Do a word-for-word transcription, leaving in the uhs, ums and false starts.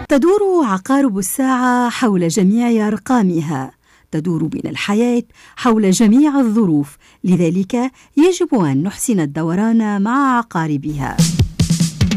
تدور عقارب الساعة حول جميع أرقامها، تدور بنا الحياة حول جميع الظروف، لذلك يجب أن نحسن الدوران مع عقاربها.